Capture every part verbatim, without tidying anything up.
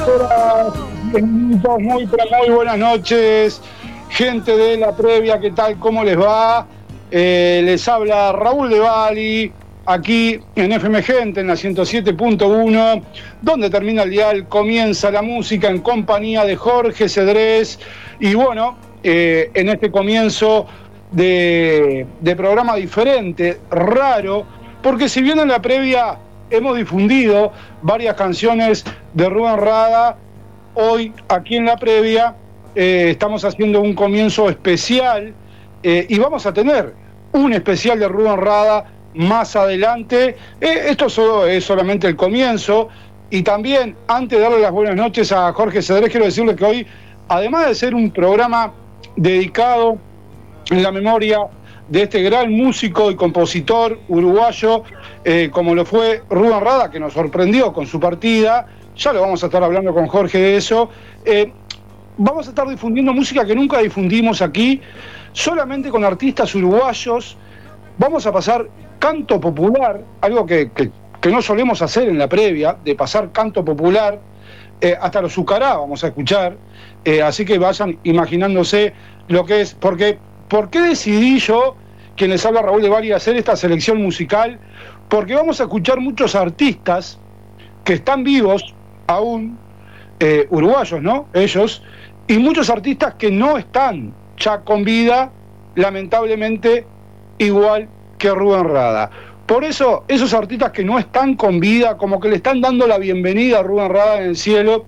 horas, diez minutos, muy pero muy buenas noches, gente de la previa, ¿qué tal? ¿Cómo les va? Eh, les habla Raúl de Bali, aquí en F M Gente, en la ciento siete punto uno, donde termina el dial, comienza la música en compañía de Jorge Cedrés, y bueno, eh, en este comienzo de, de programa diferente, raro, porque si bien en la previa hemos difundido varias canciones de Rubén Rada, hoy aquí en la previa eh, estamos haciendo un comienzo especial eh, y vamos a tener un especial de Rubén Rada más adelante. Eh, esto solo es solamente el comienzo, y también antes de darle las buenas noches a Jorge Cedrés, quiero decirle que hoy, además de ser un programa dedicado en la memoria de este gran músico y compositor uruguayo, eh, como lo fue Rubén Rada, que nos sorprendió con su partida, ya lo vamos a estar hablando con Jorge de eso, eh, vamos a estar difundiendo música que nunca difundimos aquí, solamente con artistas uruguayos. Vamos a pasar canto popular, algo que, que, que no solemos hacer en la previa, de pasar canto popular, eh, hasta los Zucará vamos a escuchar, eh, así que vayan imaginándose lo que es, porque ¿por qué decidí yo, quien les habla Raúl de Bali, hacer esta selección musical? Porque vamos a escuchar muchos artistas que están vivos aún, eh, uruguayos, ¿no? Ellos, y muchos artistas que no están ya con vida, lamentablemente, igual que Rubén Rada. Por eso, esos artistas que no están con vida, como que le están dando la bienvenida a Rubén Rada en el cielo,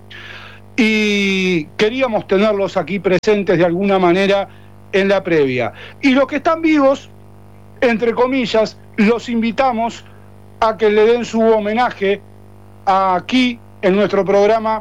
y queríamos tenerlos aquí presentes de alguna manera en la previa. Y los que están vivos, entre comillas, los invitamos a que le den su homenaje aquí en nuestro programa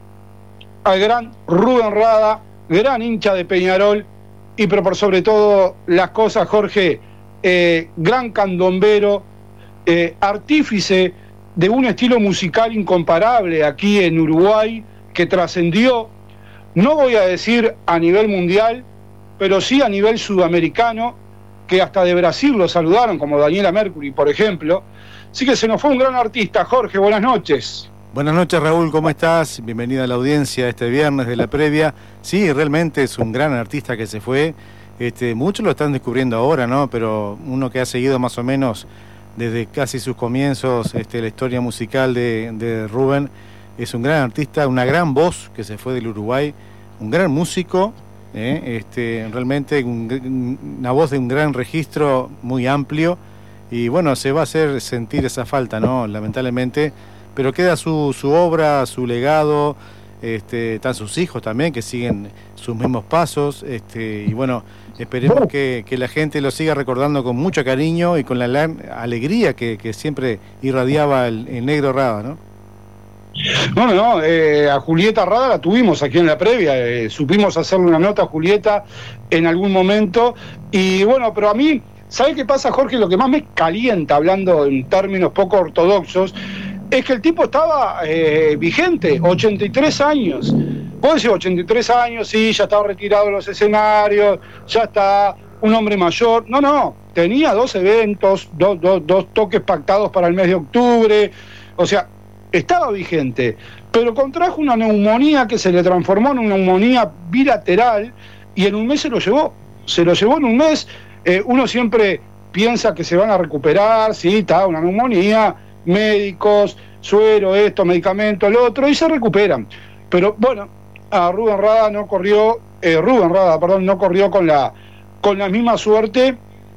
al gran Rubén Rada, gran hincha de Peñarol, y pero por sobre todo las cosas, Jorge, eh, gran candombero, eh, artífice de un estilo musical incomparable aquí en Uruguay, que trascendió, no voy a decir a nivel mundial, pero sí a nivel sudamericano, que hasta de Brasil lo saludaron, como Daniela Mercury, por ejemplo. Así que se nos fue un gran artista. Jorge, buenas noches. Buenas noches, Raúl, ¿cómo estás? Bienvenida a la audiencia este viernes de la previa. Sí, realmente es un gran artista que se fue. Este, muchos lo están descubriendo ahora, ¿no? Pero uno que ha seguido más o menos desde casi sus comienzos este, la historia musical de, de Rubén, es un gran artista, una gran voz que se fue del Uruguay, un gran músico. Eh, este, realmente un, una voz de un gran registro muy amplio, y bueno, se va a hacer sentir esa falta, ¿no? Lamentablemente, pero queda su, su obra, su legado, este, están sus hijos también que siguen sus mismos pasos, este, y bueno, esperemos que, que la gente lo siga recordando con mucho cariño y con la, la alegría que, que siempre irradiaba el, el negro Rada, ¿no? No, no, no, eh, a Julieta Rada la tuvimos aquí en la previa, eh, supimos hacerle una nota a Julieta en algún momento, y bueno, pero a mí, ¿sabés qué pasa, Jorge? Lo que más me calienta, hablando en términos poco ortodoxos, es que el tipo estaba eh, vigente, ochenta y tres años. Vos decís ochenta y tres años, sí, ya estaba retirado de los escenarios, ya está un hombre mayor. No, no, tenía dos eventos, dos, dos, dos toques pactados para el mes de octubre, o sea, estaba vigente, pero contrajo una neumonía que se le transformó en una neumonía bilateral, y en un mes se lo llevó, se lo llevó en un mes. Eh, uno siempre piensa que se van a recuperar, sí, está una neumonía, médicos, suero, esto, medicamento, lo otro, y se recuperan. Pero bueno, a Rubén Rada no corrió, eh, Rubén Rada, perdón, no corrió con la, con la misma suerte,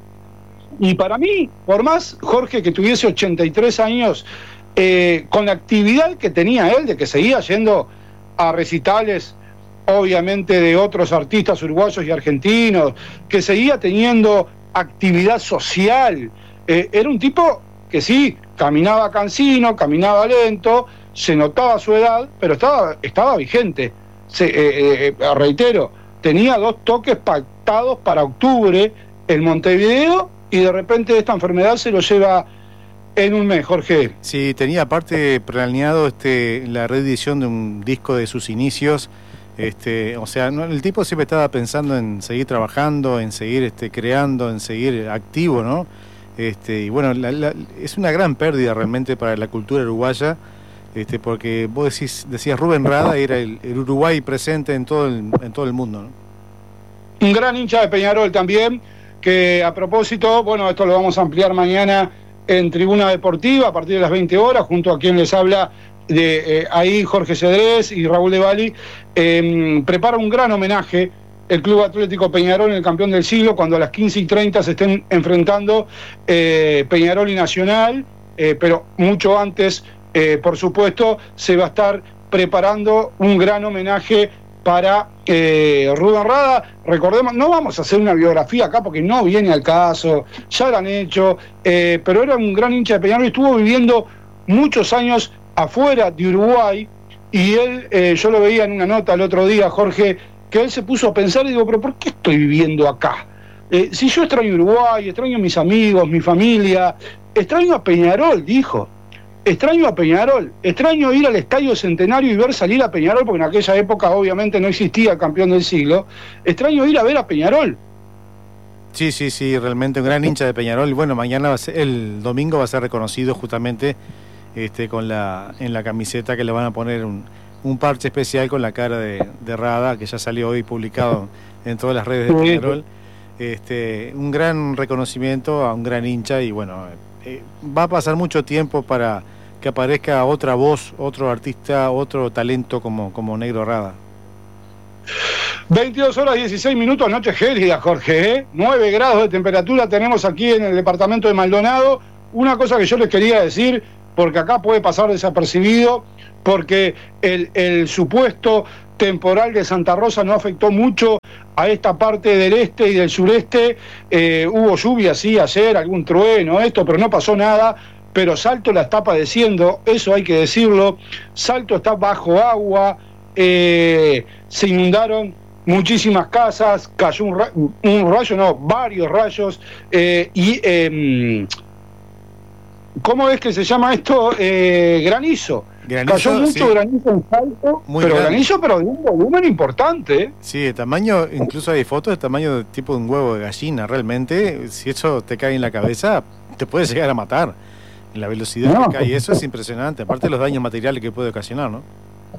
y para mí, por más, Jorge, que tuviese ochenta y tres años, Eh, con la actividad que tenía él, de que seguía yendo a recitales, obviamente, de otros artistas uruguayos y argentinos, que seguía teniendo actividad social, eh, era un tipo que sí, caminaba cansino, caminaba lento, se notaba su edad, pero estaba, estaba vigente. Se, eh, eh, reitero, tenía dos toques pactados para octubre en Montevideo, y de repente esta enfermedad se lo lleva en un mes, Jorge. Sí, tenía aparte planeado este, la reedición de un disco de sus inicios. Este, o sea, no, el tipo siempre estaba pensando en seguir trabajando, en seguir este, creando, en seguir activo, ¿no? Este, y bueno, la, la, es una gran pérdida realmente para la cultura uruguaya. este, porque vos decís, decías Rubén Rada, era el, el Uruguay presente en todo el, en todo el mundo, ¿no? Un gran hincha de Peñarol también, que a propósito, bueno, esto lo vamos a ampliar mañana en Tribuna Deportiva a partir de las veinte horas, junto a quien les habla de eh, ahí Jorge Cedrés y Raúl de Bali, eh, prepara un gran homenaje el Club Atlético Peñarol en el campeón del siglo, cuando a las quince y treinta se estén enfrentando eh, Peñarol y Nacional, eh, pero mucho antes, eh, por supuesto, se va a estar preparando un gran homenaje para eh, Rubén Rada. Recordemos, no vamos a hacer una biografía acá porque no viene al caso, ya lo han hecho, eh, pero era un gran hincha de Peñarol y estuvo viviendo muchos años afuera de Uruguay, y él, eh, yo lo veía en una nota el otro día, Jorge, que él se puso a pensar y digo, pero ¿por qué estoy viviendo acá? Eh, si yo extraño Uruguay, extraño a mis amigos, mi familia, extraño a Peñarol, dijo. Extraño a Peñarol, extraño ir al Estadio Centenario y ver salir a Peñarol, porque en aquella época obviamente no existía el campeón del siglo. Extraño ir a ver a Peñarol. Sí, sí, sí, realmente un gran hincha de Peñarol. Y bueno, mañana va a ser, el domingo va a ser reconocido justamente este, con la en la camiseta, que le van a poner un, un parche especial con la cara de, de Rada, que ya salió hoy publicado en todas las redes de Peñarol. Este, un gran reconocimiento a un gran hincha, y bueno, eh, va a pasar mucho tiempo para que aparezca otra voz, otro artista, otro talento como, como Negro Rada. veintidós horas dieciséis minutos, noche gélida, Jorge, ¿eh? nueve grados de temperatura tenemos aquí en el departamento de Maldonado. Una cosa que yo les quería decir, porque acá puede pasar desapercibido, porque el, el supuesto temporal de Santa Rosa no afectó mucho a esta parte del este y del sureste. Eh, hubo lluvia, sí, ayer, algún trueno, esto, pero no pasó nada. Pero Salto la está padeciendo, eso hay que decirlo. Salto está bajo agua, eh, se inundaron muchísimas casas, cayó un, ra un rayo, no, varios rayos, eh, y eh, ¿cómo es que se llama esto? Eh, granizo. granizo. Cayó mucho sí. granizo en Salto, Muy pero grande. granizo, pero de un volumen importante. ¿eh? Sí, el tamaño, incluso hay fotos de tamaño de tipo de un huevo de gallina, realmente, si eso te cae en la cabeza, te puede llegar a matar. La velocidad no. que cae, eso es impresionante, aparte de los daños materiales que puede ocasionar, ¿no?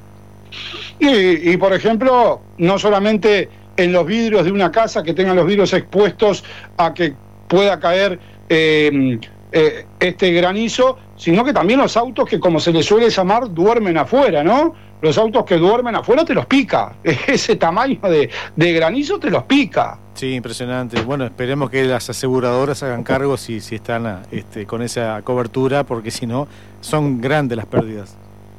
Y, y por ejemplo, no solamente en los vidrios de una casa, que tengan los vidrios expuestos a que pueda caer eh, eh, este granizo, sino que también los autos que, como se les suele llamar, duermen afuera, ¿no? Los autos que duermen afuera te los pica, ese tamaño de, de granizo te los pica. Sí, impresionante. Bueno, esperemos que las aseguradoras hagan cargo si, si están este, con esa cobertura, porque si no, son grandes las pérdidas.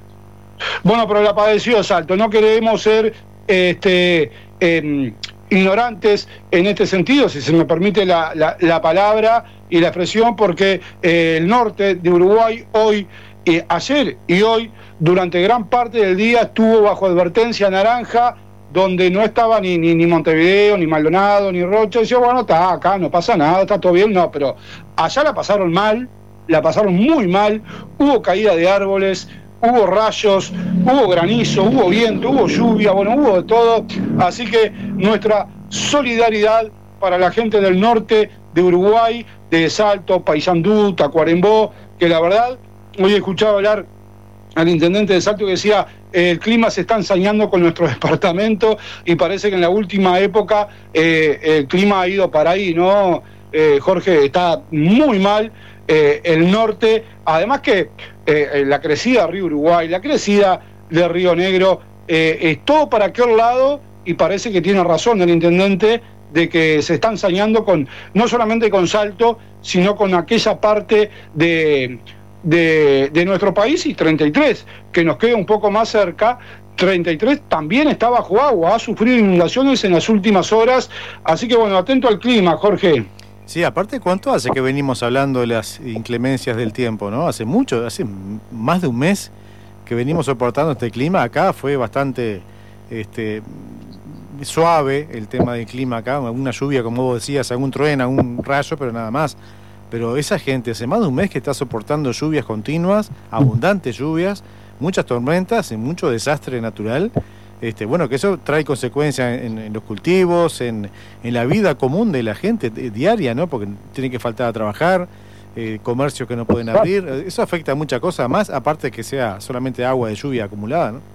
Bueno, pero la padeció Salto. No queremos ser este, eh, ignorantes en este sentido, si se me permite la, la, la palabra y la expresión, porque eh, el norte de Uruguay hoy, eh, ayer y hoy, durante gran parte del día estuvo bajo advertencia naranja, donde no estaba ni, ni, ni Montevideo, ni Maldonado, ni Rocha. Decía, bueno, está acá, no pasa nada, está todo bien. No, pero allá la pasaron mal, la pasaron muy mal. Hubo caída de árboles, hubo rayos, hubo granizo, hubo viento, hubo lluvia, bueno, hubo de todo. Así que nuestra solidaridad para la gente del norte de Uruguay, de Salto, Paysandú, Tacuarembó, que la verdad, hoy he escuchado hablar al intendente de Salto que decía, el clima se está ensañando con nuestro departamento, y parece que en la última época eh, el clima ha ido para ahí, ¿no? Eh, Jorge, está muy mal eh, el norte, además que eh, la crecida de Río Uruguay, la crecida de Río Negro, eh, es todo para aquel lado, y parece que tiene razón el intendente de que se está ensañando con, no solamente con Salto, sino con aquella parte de... De, de nuestro país, y treinta y tres, que nos queda un poco más cerca. Treinta y tres también está bajo agua, ha sufrido inundaciones en las últimas horas, así que bueno, atento al clima, Jorge. Sí, aparte, ¿cuánto hace que venimos hablando de las inclemencias del tiempo, no? Hace mucho, hace más de un mes que venimos soportando este clima. Acá fue bastante este, suave el tema del clima acá, una lluvia, como vos decías, algún trueno, algún rayo, pero nada más. Pero esa gente hace más de un mes que está soportando lluvias continuas, abundantes lluvias, muchas tormentas y mucho desastre natural. Este, bueno, que eso trae consecuencias en, en los cultivos, en, en la vida común de la gente diaria, ¿no? Porque tiene que faltar a trabajar, eh, comercios que no pueden abrir. Eso afecta a muchas cosas más, aparte de que sea solamente agua de lluvia acumulada, ¿no?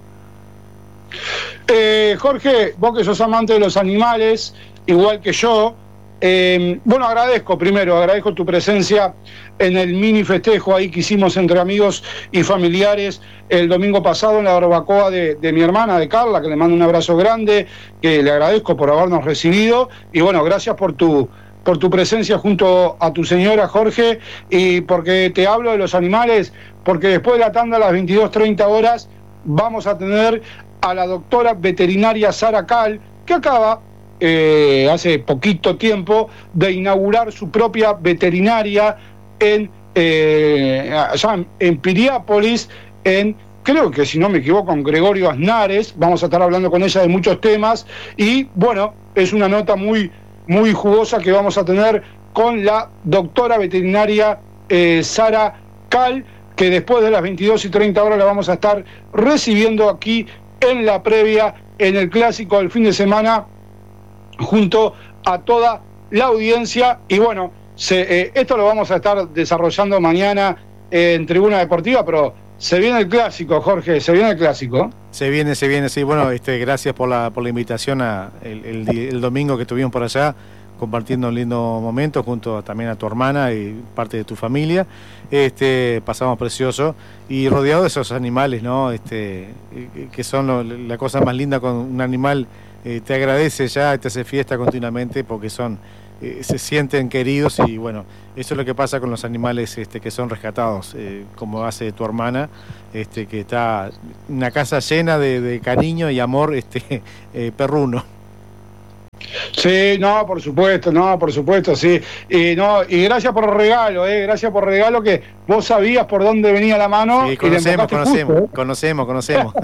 Eh, Jorge, vos que sos amante de los animales, igual que yo, eh, bueno, agradezco primero, agradezco tu presencia en el mini festejo ahí que hicimos entre amigos y familiares el domingo pasado en la barbacoa de, de mi hermana, de Carla, que le mando un abrazo grande, que le agradezco por habernos recibido, y bueno, gracias por tu, por tu presencia junto a tu señora, Jorge, y porque te hablo de los animales, porque después de la tanda a las veintidós treinta horas vamos a tener a la doctora veterinaria Sara Cal, que acaba eh, hace poquito tiempo de inaugurar su propia veterinaria en, eh, allá en, en Piriápolis, en, creo que si no me equivoco, en Gregorio Aznares. Vamos a estar hablando con ella de muchos temas y bueno, es una nota muy, muy jugosa que vamos a tener con la doctora veterinaria eh, Sara Cal, que después de las veintidós y treinta horas la vamos a estar recibiendo aquí en la previa, en el clásico del fin de semana, junto a toda la audiencia. Y bueno, se, eh, esto lo vamos a estar desarrollando mañana eh, en Tribuna Deportiva, pero se viene el clásico, Jorge, se viene el clásico. Se viene, se viene, sí. Bueno, este, gracias por la, por la invitación a el, el, el domingo que estuvimos por allá, compartiendo un lindo momento junto a, también a tu hermana y parte de tu familia. Este, pasamos precioso y rodeado de esos animales, ¿no? Este, que son lo, la cosa más linda con un animal. Eh, te agradece ya, te hace fiesta continuamente porque son eh, se sienten queridos y bueno, eso es lo que pasa con los animales este, que son rescatados, eh, como hace tu hermana, este, que está una casa llena de, de cariño y amor este, eh, perruno. Sí, no, por supuesto, no, por supuesto, sí. Y no, y gracias por el regalo, eh, gracias por el regalo que vos sabías por dónde venía la mano. Sí, conocemos, y conocemos, justo, ¿eh? conocemos, conocemos.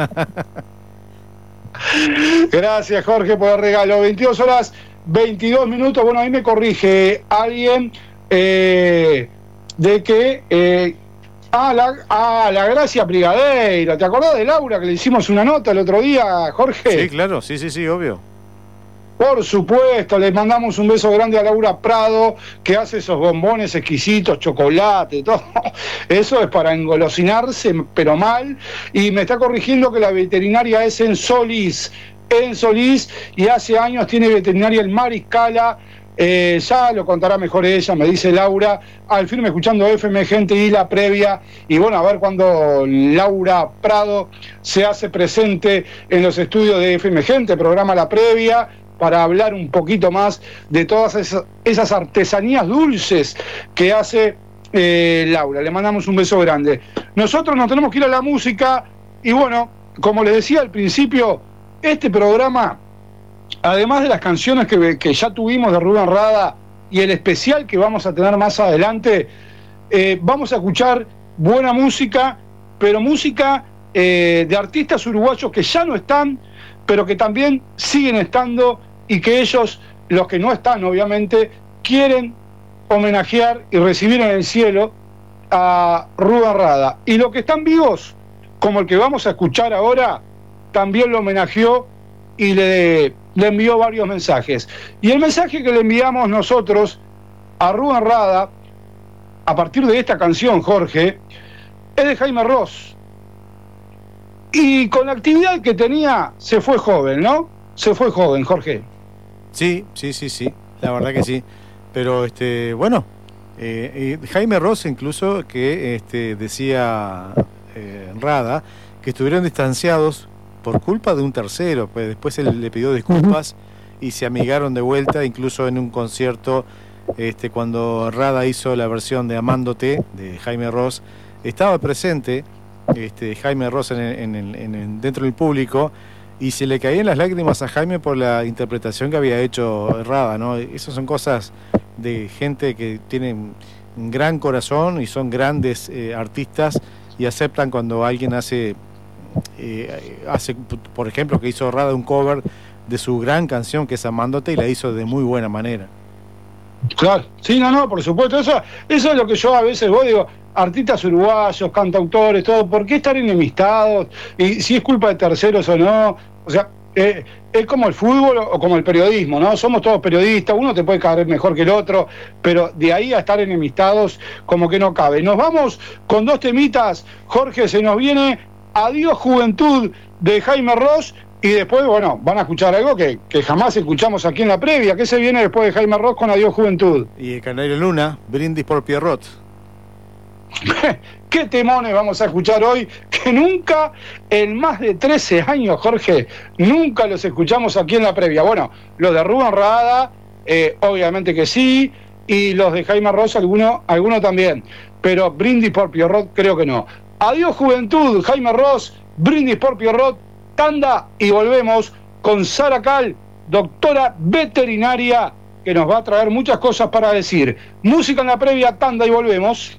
Gracias, Jorge, por el regalo. veintidós horas, veintidós minutos. Bueno, ahí me corrige alguien eh, de que... Eh, ah, la, ah, la Gracia Brigadeiro. ¿Te acordás de Laura que le hicimos una nota el otro día, Jorge? Sí, claro, sí, sí, sí, obvio. Por supuesto, le mandamos un beso grande a Laura Prado, que hace esos bombones exquisitos, chocolate, todo. Eso es para engolosinarse, pero mal. Y me está corrigiendo que la veterinaria es en Solís, en Solís, y hace años tiene veterinaria en Mariscala. Eh, ya lo contará mejor ella, me dice Laura, al firme escuchando F M Gente y la previa. Y bueno, a ver cuando Laura Prado se hace presente en los estudios de F M Gente, programa La Previa, para hablar un poquito más de todas esas, esas artesanías dulces que hace eh, Laura. Le mandamos un beso grande. Nosotros nos tenemos que ir a la música y bueno, como les decía al principio, este programa, además de las canciones que, que ya tuvimos de Rubén Rada y el especial que vamos a tener más adelante, eh, vamos a escuchar buena música, pero música eh, de artistas uruguayos que ya no están, pero que también siguen estando y que ellos, los que no están obviamente, quieren homenajear y recibir en el cielo a Rubén Rada. Y los que están vivos, como el que vamos a escuchar ahora, también lo homenajeó y le, le envió varios mensajes. Y el mensaje que le enviamos nosotros a Rubén Rada, a partir de esta canción, Jorge, es de Jaime Ross. Y con la actividad que tenía, se fue joven, ¿no? Se fue joven, Jorge. Sí, sí, sí, sí, la verdad que sí. Pero, este, bueno, eh, eh, Jaime Ross incluso que este, decía eh, Rada que estuvieron distanciados por culpa de un tercero, pues después él le pidió disculpas uh-huh. y se amigaron de vuelta, incluso en un concierto, este, cuando Rada hizo la versión de Amándote, de Jaime Ross, estaba presente este, Jaime Ross en, en, en, en, dentro del público, y se le caían las lágrimas a Jaime por la interpretación que había hecho Rada, ¿no? Esas son cosas de gente que tiene un gran corazón y son grandes eh, artistas y aceptan cuando alguien hace, eh, hace, por ejemplo, que hizo Rada un cover de su gran canción que es Amándote y la hizo de muy buena manera. Claro, sí, no, no, por supuesto, eso, eso es lo que yo a veces voy, digo, artistas uruguayos, cantautores, todo, ¿por qué estar enemistados? Y si es culpa de terceros o no, o sea, eh, es como el fútbol o como el periodismo, ¿no? Somos todos periodistas, uno te puede caer mejor que el otro, pero de ahí a estar enemistados como que no cabe. Nos vamos con dos temitas, Jorge, se nos viene Adiós Juventud de Jaime Ross, y después, bueno, van a escuchar algo que, que jamás escuchamos aquí en la previa. ¿Qué se viene después de Jaime Ross con Adiós Juventud? Y el Canario Luna, Brindis por Pierrot. ¿Qué temones vamos a escuchar hoy? Que nunca, en más de trece años, Jorge, nunca los escuchamos aquí en la previa. Bueno, los de Rubén Rada, eh, obviamente que sí, y los de Jaime Ross, alguno, alguno también. Pero Brindis por Pierrot, creo que no. Adiós Juventud, Jaime Ross, Brindis por Pierrot, tanda y volvemos con Sara Cal, doctora veterinaria, que nos va a traer muchas cosas para decir. Música en la previa, tanda y volvemos.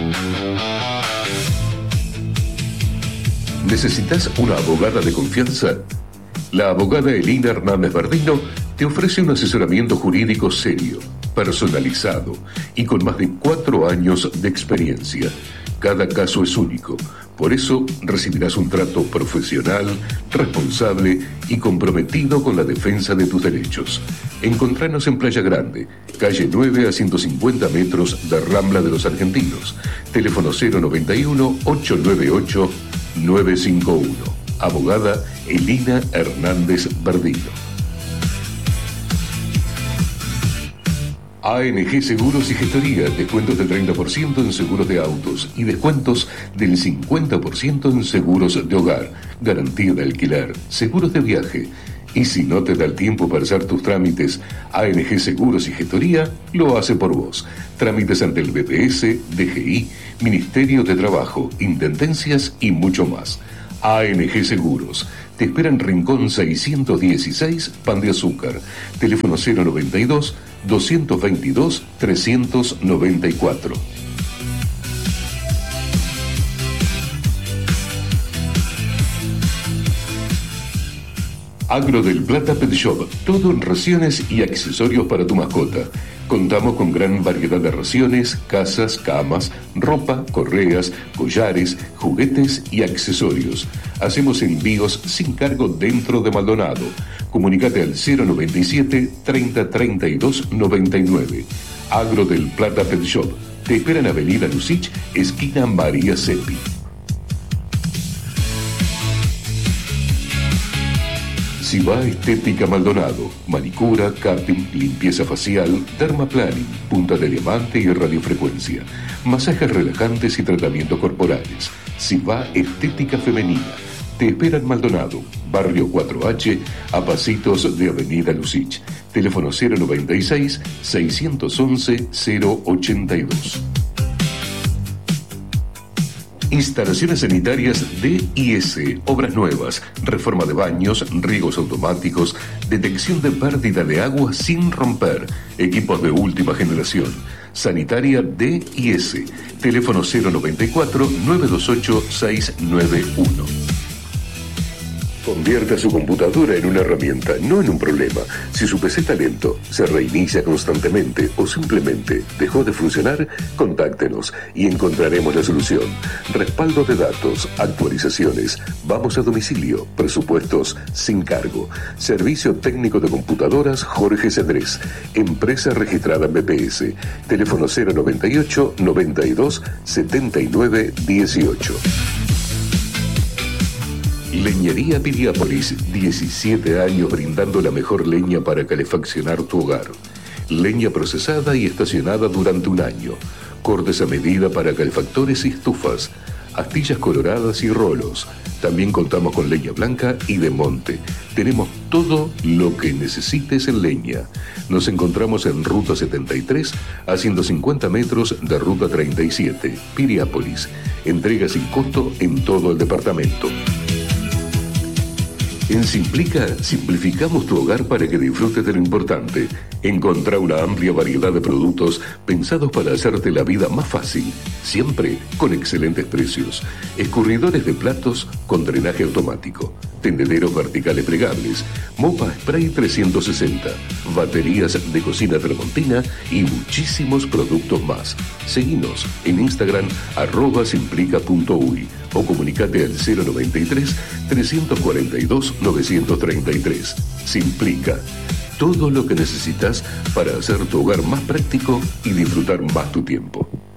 ¿Necesitas una abogada de confianza? La abogada Elina Hernández Bardino te ofrece un asesoramiento jurídico serio, personalizado y con más de cuatro años de experiencia. Cada caso es único, por eso recibirás un trato profesional, responsable y comprometido con la defensa de tus derechos. Encontranos en Playa Grande, calle nueve a ciento cincuenta metros de Rambla de los Argentinos. Teléfono cero noventa y uno, ochocientos noventa y ocho, nueve cinco uno. Abogada Elina Hernández Bardino. A N G Seguros y Gestoría, descuentos del treinta por ciento en seguros de autos y descuentos del cincuenta por ciento en seguros de hogar, garantía de alquiler, seguros de viaje. Y si no te da el tiempo para hacer tus trámites, A N G Seguros y Gestoría lo hace por vos. Trámites ante el B P S, D G I, Ministerio de Trabajo, Intendencias y mucho más. A N G Seguros. Te espera en Rincón seiscientos dieciséis, Pan de Azúcar. Teléfono cero noventa y dos, doscientos veintidós, trescientos noventa y cuatro. Agro del Plata Pet Shop, todo en raciones y accesorios para tu mascota. Contamos con gran variedad de raciones, casas, camas, ropa, correas, collares, juguetes y accesorios. Hacemos envíos sin cargo dentro de Maldonado. Comunícate al cero noventa y siete, treinta, treinta y dos, noventa y nueve. Agro del Plata Pet Shop. Te espera en Avenida Lucich, esquina María Seppi. Siva Estética Maldonado, manicura, cutting, limpieza facial, dermaplaning, punta de diamante y radiofrecuencia, masajes relajantes y tratamientos corporales. Siva Estética Femenina. Te espera en Maldonado, barrio cuatro H, a pasitos de Avenida Lucich. Teléfono cero noventa y seis, seiscientos once, cero ochenta y dos. Instalaciones sanitarias D I S, obras nuevas, reforma de baños, riegos automáticos, detección de pérdida de agua sin romper, equipos de última generación. Sanitaria D I S, teléfono cero noventa y cuatro, nueve dos ocho, seis nueve uno. Convierta su computadora en una herramienta, no en un problema. Si su P C está lento, se reinicia constantemente o simplemente dejó de funcionar, contáctenos y encontraremos la solución. Respaldo de datos, actualizaciones, vamos a domicilio, presupuestos sin cargo. Servicio técnico de computadoras Jorge Cedrés, empresa registrada en B P S. Teléfono cero noventa y ocho, noventa y dos, setenta y nueve, dieciocho. Leñería Piriápolis, diecisiete años brindando la mejor leña para calefaccionar tu hogar. Leña procesada y estacionada durante un año. Cortes a medida para calefactores y estufas. Astillas coloradas y rolos. También contamos con leña blanca y de monte. Tenemos todo lo que necesites en leña. Nos encontramos en Ruta setenta y tres, a ciento cincuenta metros de Ruta treinta y siete, Piriápolis. Entrega sin costo en todo el departamento. En Simplica, simplificamos tu hogar para que disfrutes de lo importante. Encontrá una amplia variedad de productos pensados para hacerte la vida más fácil, siempre con excelentes precios. Escurridores de platos con drenaje automático, tendederos verticales plegables, mopa spray trescientos sesenta, baterías de cocina tramontina y muchísimos productos más. Seguinos en Instagram arroba simplica punto uy o comunicate al cero noventa y tres, trescientos cuarenta y dos, novecientos treinta y tres. Simplica. Todo lo que necesitas para hacer tu hogar más práctico y disfrutar más tu tiempo.